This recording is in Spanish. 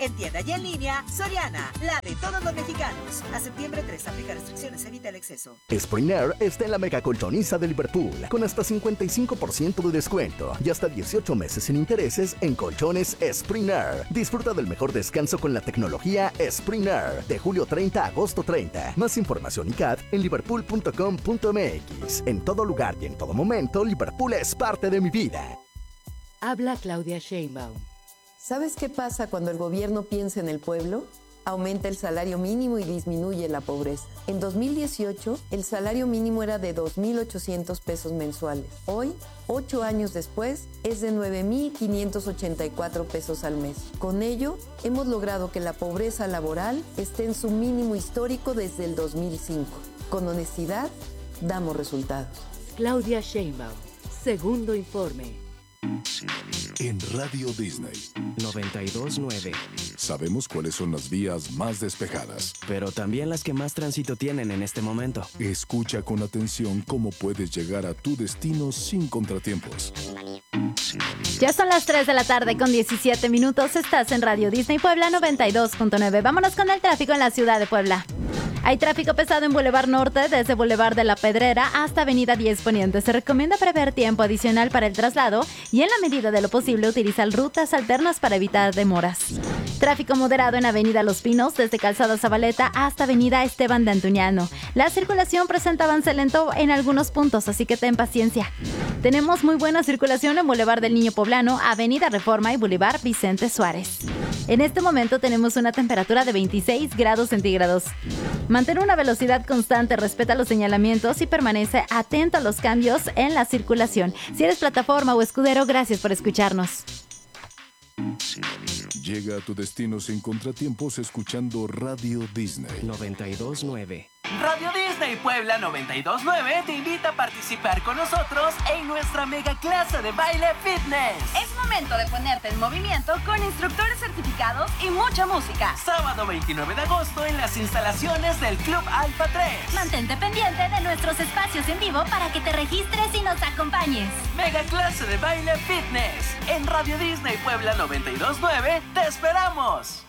En tienda y en línea, Soriana, la de todos los mexicanos. A septiembre 3, aplica restricciones, evita el exceso. Spring Air está en la mega colchoniza de Liverpool, con hasta 55% de descuento y hasta 18 meses sin intereses en colchones Spring Air. Disfruta del mejor descanso con la tecnología Spring Air, de julio 30 a agosto 30. Más información y CAT en liverpool.com.mx. En todo lugar y en todo momento, Liverpool es parte de mi vida. Habla Claudia Sheinbaum. ¿Sabes qué pasa cuando el gobierno piensa en el pueblo? Aumenta el salario mínimo y disminuye la pobreza. En 2018, el salario mínimo era de 2.800 pesos mensuales. Hoy, 8 años después, es de 9.584 pesos al mes. Con ello, hemos logrado que la pobreza laboral esté en su mínimo histórico desde el 2005. Con honestidad, damos resultados. Claudia Sheinbaum, segundo informe. En Radio Disney 92.9. Sabemos cuáles son las vías más despejadas, pero también las que más tránsito tienen en este momento. Escucha con atención cómo puedes llegar a tu destino sin contratiempos. Ya son las 3 de la tarde con 17 minutos. Estás en Radio Disney Puebla 92.9. Vámonos con el tráfico en la ciudad de Puebla. Hay tráfico pesado en Boulevard Norte, desde Boulevard de la Pedrera hasta Avenida 10 Poniente. Se recomienda prever tiempo adicional para el traslado y en la medida de lo posible utilizar rutas alternas para evitar demoras. Tráfico moderado en Avenida Los Pinos, desde Calzada Zabaleta hasta Avenida Esteban de Antuñano. La circulación presenta avance lento en algunos puntos, así que ten paciencia. Tenemos muy buena circulación en Boulevard del Niño Poblano, Avenida Reforma y Boulevard Vicente Suárez. En este momento tenemos una temperatura de 26 grados centígrados. Mantén una velocidad constante, respeta los señalamientos y permanece atento a los cambios en la circulación. Si eres plataforma o escudero, gracias por escucharnos. Llega a tu destino sin contratiempos escuchando Radio Disney 92.9. Radio Disney Puebla 92.9 te invita a participar con nosotros en nuestra mega clase de baile fitness. Es momento de ponerte en movimiento con instructores certificados y mucha música. Sábado 29 de agosto en las instalaciones del Club Alfa 3. Mantente pendiente de nuestros espacios en vivo para que te registres y nos acompañes. Mega clase de baile fitness en Radio Disney Puebla 92.9. ¡Te esperamos!